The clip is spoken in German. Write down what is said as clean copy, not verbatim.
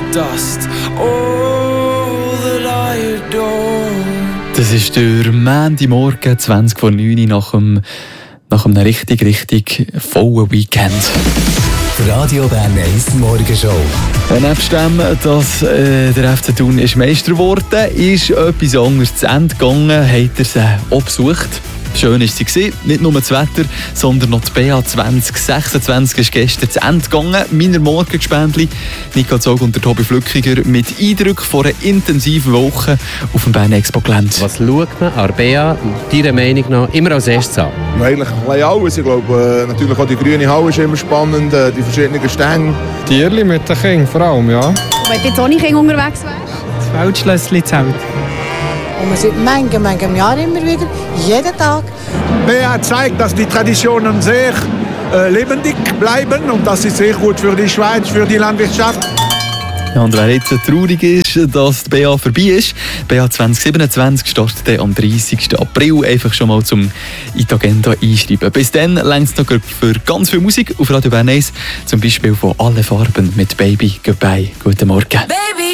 dust. All that I adore. Das ist der Montagmorgen, 20 vor 9 Uhr nach einem richtig vollen Weekend. Radio Bern 1 Morgenshow. Nebst dem, dass der FC Thun ist Meister geworden ist, etwas anderes zu Ende gegangen, hat er sie auch besucht. Schön war sie. Nicht nur das Wetter, sondern noch die BA 2026 ist gestern zu Ende gegangen. Meiner Morgengespändli, Nicole Zog und der Tobi Flückiger mit Eindrücken von einer intensiven Woche auf dem Bern Expo-Gelände. Was schaut man an BA deiner Meinung nach immer als erstes an? Ja, eigentlich ein bisschen alles. Ich glaube, natürlich auch die grüne Halle ist immer spannend, die verschiedenen Stänge. Tierli mit den Kindern vor allem, ja. Wenn jetzt ohne Kinder unterwegs wärst? Das Feldschlössli-Zelt. Und wir sind manche Jahre immer wieder, jeden Tag. BA zeigt, dass die Traditionen sehr lebendig bleiben und das ist sehr gut für die Schweiz, für die Landwirtschaft. Ja, und wer jetzt traurig ist, dass die BA vorbei ist, BA 2027 startet dann am 30. April. Einfach schon mal in die Agenda einschreiben. Bis dann längst noch für ganz viel Musik auf Radio Bern 1, zum Beispiel von «Alle Farben» mit «Baby Goodbye». Guten Morgen.